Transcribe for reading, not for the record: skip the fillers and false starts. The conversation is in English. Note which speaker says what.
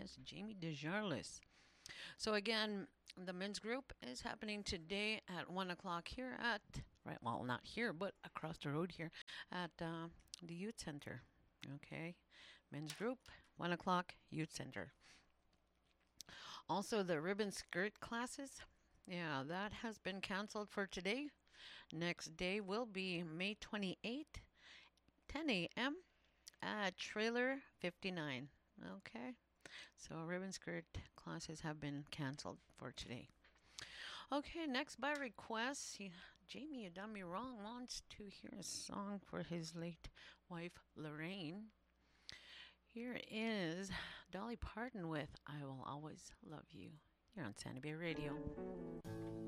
Speaker 1: Yes, Jamie DeJarlis. So again, the men's group is happening today at 1 o'clock here at right. Well, not here, but across the road here at the youth center. Okay, men's group 1 o'clock youth center. Also, the ribbon skirt classes. Yeah, that has been canceled for today. Next day will be May 28th, 10 a.m. at Trailer 59. Okay. So ribbon skirt classes have been canceled for today. Okay, next by request, Jamie, you done me wrong, wants to hear a song for his late wife, Lorraine. Here is Dolly Parton with I Will Always Love You. You're on Sandy Bay Radio.